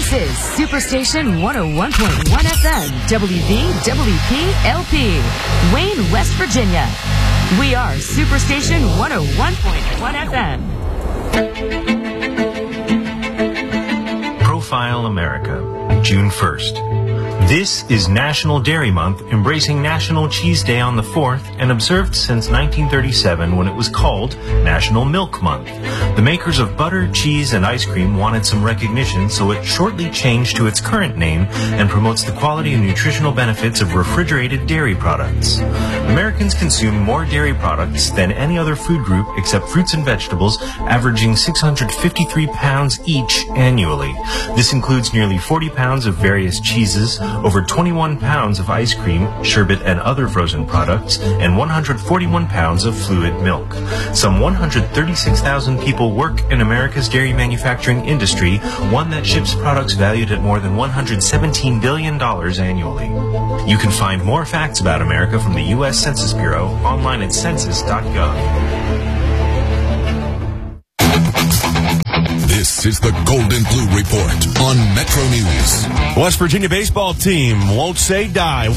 This is Superstation 101.1 FM, WVWP-LP, Wayne, West Virginia. We are Superstation 101.1 FM. Profile America, June 1st. This is National Dairy Month, embracing National Cheese Day on the 4th and observed since 1937 when it was called National Milk Month. The makers of butter, cheese, and ice cream wanted some recognition, so it shortly changed to its current name and promotes the quality and nutritional benefits of refrigerated dairy products. Americans consume more dairy products than any other food group except fruits and vegetables, averaging 653 pounds each annually. This includes nearly 40 pounds of various cheeses, over 21 pounds of ice cream, sherbet, and other frozen products, and 141 pounds of fluid milk. Some 136,000 people work in America's dairy manufacturing industry, one that ships products valued at more than $117 billion annually. You can find more facts about America from the U.S. Census Bureau online at census.gov. This is the Golden Blue Report on Metro News. West Virginia baseball team won't say die.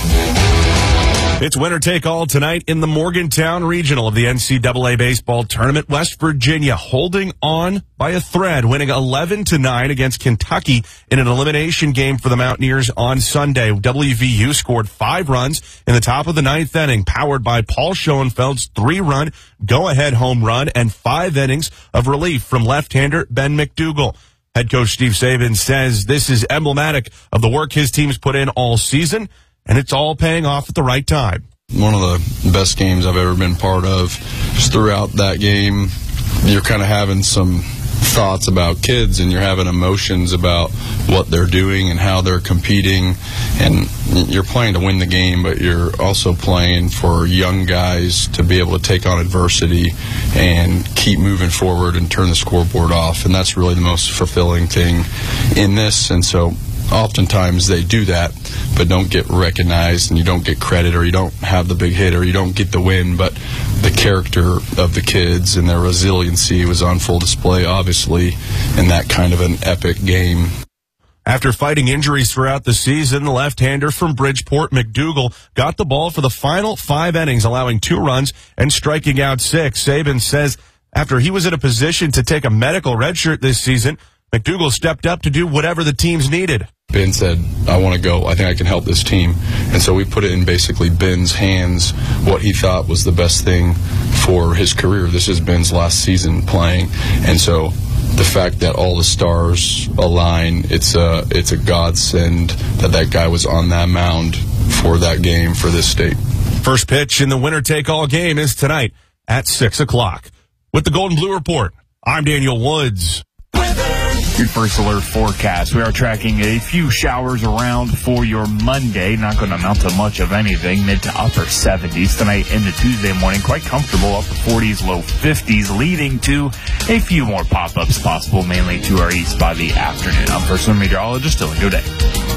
It's winner take all tonight in the Morgantown Regional of the NCAA baseball tournament. West Virginia holding on by a thread, winning 11-9 against Kentucky in an elimination game for the Mountaineers on Sunday. WVU scored 5 runs in the top of the 9th inning, powered by Paul Schoenfeld's 3-run go-ahead home run and 5 innings of relief from left-hander Ben McDougall. Head coach Steve Saban says this is emblematic of the work his team's put in all season, and it's all paying off at the right time. One of the best games I've ever been part of. Just throughout that game, you're kind of having some thoughts about kids, and you're having emotions about what they're doing and how they're competing, and you're playing to win the game, but you're also playing for young guys to be able to take on adversity and keep moving forward and turn the scoreboard off, and that's really the most fulfilling thing in this. And so oftentimes they do that but don't get recognized, and you don't get credit, or you don't have the big hit, or you don't get the win, but the character of the kids and their resiliency was on full display, obviously, in that kind of an epic game. After fighting injuries throughout the season, the left-hander from Bridgeport, McDougall, got the ball for the final 5 innings, allowing 2 runs and striking out 6. Saban says after he was in a position to take a medical redshirt this season, McDougall stepped up to do whatever the teams needed. Ben said, I want to go. I think I can help this team. And so we put it in basically Ben's hands, what he thought was the best thing for his career. This is Ben's last season playing. And so the fact that all the stars align, it's a godsend that guy was on that mound for that game for this state. First pitch in the winner-take-all game is tonight at 6 o'clock. With the Golden Blue Report, I'm Daniel Woods. Your first alert forecast. We are tracking a few showers around for your Monday. Not going to amount to much of anything. Mid to upper 70s tonight into Tuesday morning. Quite comfortable. Upper 40s, low 50s, leading to a few more pop-ups possible, mainly to our east by the afternoon. I'm personal meteorologist Dylan Godet.